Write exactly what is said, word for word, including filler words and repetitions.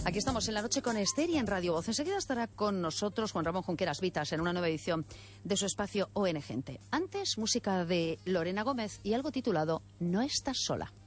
Aquí estamos en La Noche con Esther y en Radio Voz. Enseguida estará con nosotros Juan Ramón Junqueras Vitas en una nueva edición de su espacio O N Gente. Antes, música de Lorena Gómez y algo titulado No estás sola.